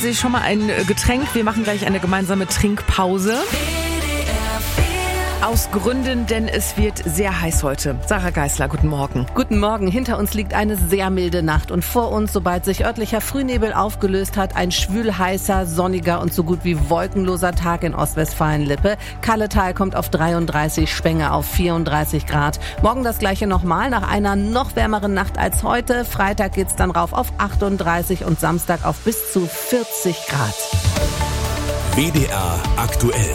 sich schon mal ein Getränk. Wir machen gleich eine gemeinsame Trinkpause. Aus Gründen, denn es wird sehr heiß heute. Sarah Geisler, guten Morgen. Guten Morgen. Hinter uns liegt eine sehr milde Nacht und vor uns, sobald sich örtlicher Frühnebel aufgelöst hat, ein schwülheißer, sonniger und so gut wie wolkenloser Tag in Ostwestfalen-Lippe. Kalletal kommt auf 33, Spenge auf 34 Grad. Morgen das gleiche nochmal, nach einer noch wärmeren Nacht als heute. Freitag geht's dann rauf auf 38 und Samstag auf bis zu 40 Grad. WDR aktuell.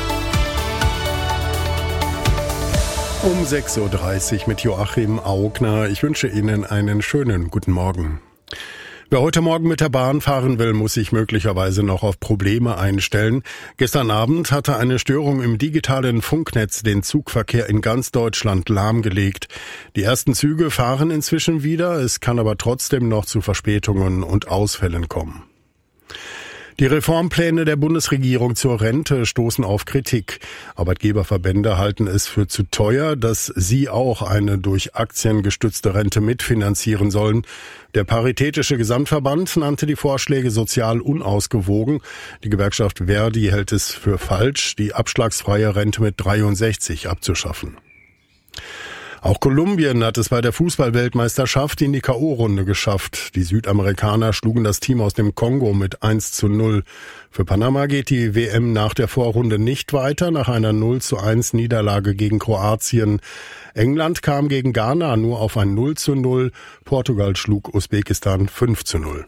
Um 6.30 Uhr mit Joachim Augner. Ich wünsche Ihnen einen schönen guten Morgen. Wer heute Morgen mit der Bahn fahren will, muss sich möglicherweise noch auf Probleme einstellen. Gestern Abend hatte eine Störung im digitalen Funknetz den Zugverkehr in ganz Deutschland lahmgelegt. Die ersten Züge fahren inzwischen wieder, es kann aber trotzdem noch zu Verspätungen und Ausfällen kommen. Die Reformpläne der Bundesregierung zur Rente stoßen auf Kritik. Arbeitgeberverbände halten es für zu teuer, dass sie auch eine durch Aktien gestützte Rente mitfinanzieren sollen. Der Paritätische Gesamtverband nannte die Vorschläge sozial unausgewogen. Die Gewerkschaft Verdi hält es für falsch, die abschlagsfreie Rente mit 63 abzuschaffen. Auch Kolumbien hat es bei der Fußball-Weltmeisterschaft in die K.O.-Runde geschafft. Die Südamerikaner schlugen das Team aus dem Kongo mit 1:0. Für Panama geht die WM nach der Vorrunde nicht weiter, nach einer 0:1 Niederlage gegen Kroatien. England kam gegen Ghana nur auf ein 0:0. Portugal schlug Usbekistan 5:0.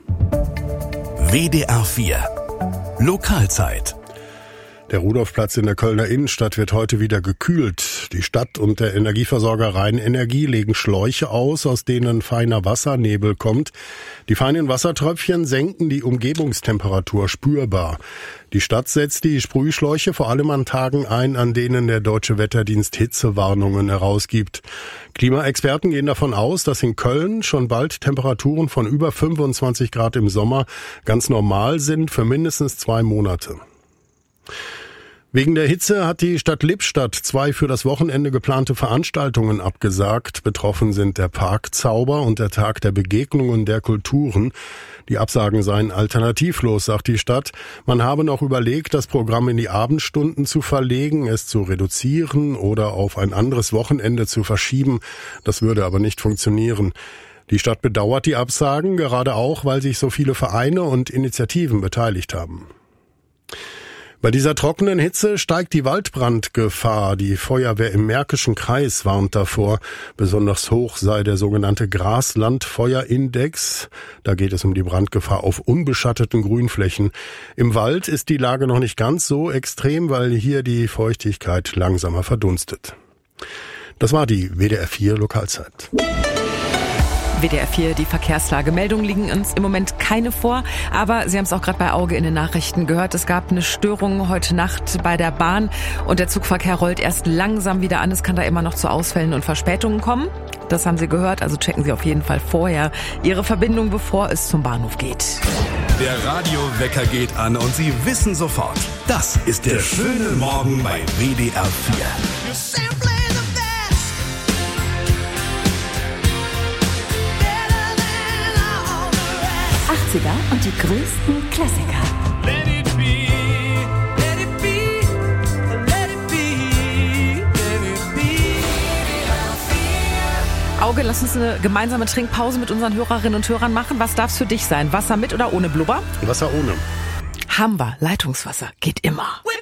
WDR 4 Lokalzeit. Der Rudolfplatz in der Kölner Innenstadt wird heute wieder gekühlt. Die Stadt und der Energieversorger Rheinenergie legen Schläuche aus denen feiner Wassernebel kommt. Die feinen Wassertröpfchen senken die Umgebungstemperatur spürbar. Die Stadt setzt die Sprühschläuche vor allem an Tagen ein, an denen der Deutsche Wetterdienst Hitzewarnungen herausgibt. Klimaexperten gehen davon aus, dass in Köln schon bald Temperaturen von über 25 Grad im Sommer ganz normal sind für mindestens 2 Monate. Wegen der Hitze hat die Stadt Lippstadt 2 für das Wochenende geplante Veranstaltungen abgesagt. Betroffen sind der Parkzauber und der Tag der Begegnungen der Kulturen. Die Absagen seien alternativlos, sagt die Stadt. Man habe noch überlegt, das Programm in die Abendstunden zu verlegen, es zu reduzieren oder auf ein anderes Wochenende zu verschieben. Das würde aber nicht funktionieren. Die Stadt bedauert die Absagen, gerade auch, weil sich so viele Vereine und Initiativen beteiligt haben. Bei dieser trockenen Hitze steigt die Waldbrandgefahr. Die Feuerwehr im Märkischen Kreis warnt davor. Besonders hoch sei der sogenannte Graslandfeuerindex. Da geht es um die Brandgefahr auf unbeschatteten Grünflächen. Im Wald ist die Lage noch nicht ganz so extrem, weil hier die Feuchtigkeit langsamer verdunstet. Das war die WDR 4 Lokalzeit. WDR 4, die Verkehrslage. Meldungen liegen uns im Moment keine vor, aber Sie haben es auch gerade bei Auge in den Nachrichten gehört. Es gab eine Störung heute Nacht bei der Bahn und der Zugverkehr rollt erst langsam wieder an. Es kann da immer noch zu Ausfällen und Verspätungen kommen. Das haben Sie gehört, also checken Sie auf jeden Fall vorher Ihre Verbindung, bevor es zum Bahnhof geht. Der Radiowecker geht an und Sie wissen sofort, das ist der schöne Morgen bei WDR 4. 80er und die größten Klassiker. Let it be, let it be, let it be, let it be. Auge, lass uns eine gemeinsame Trinkpause mit unseren Hörerinnen und Hörern machen. Was darf's für dich sein? Wasser mit oder ohne Blubber? Wasser ohne. Haben wir. Leitungswasser geht immer.